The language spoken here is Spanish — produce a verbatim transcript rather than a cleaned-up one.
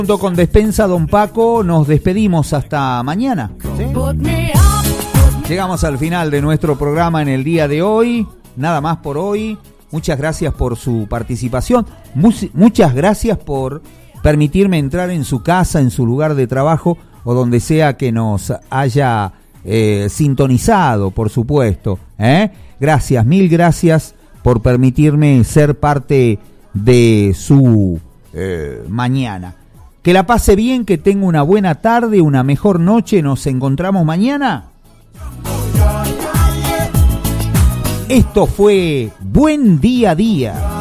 Junto con Despensa Don Paco nos despedimos hasta mañana, ¿sí? Llegamos al final de nuestro programa en el día de hoy. Nada más por hoy. Muchas gracias por su participación. Mus- muchas gracias por permitirme entrar en su casa, en su lugar de trabajo o donde sea que nos haya eh, sintonizado, por supuesto, ¿eh? Gracias, mil gracias por permitirme ser parte de su eh, mañana. Que la pase bien, que tenga una buena tarde, una mejor noche. Nos encontramos mañana. Esto fue Buen Día a Día.